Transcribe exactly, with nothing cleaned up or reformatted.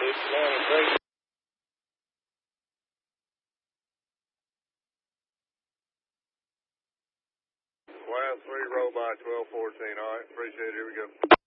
Class three robot twelve fourteen. All right, appreciate it. Here we go.